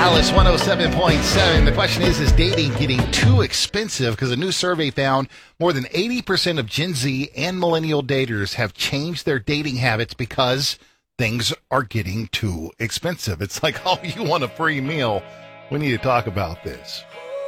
Alice 107.7. The question is dating getting too expensive? Because a new survey found more than 80% of Gen Z and millennial daters have changed their dating habits because things are getting too expensive. It's like, oh, you want a free meal? We need to talk about this.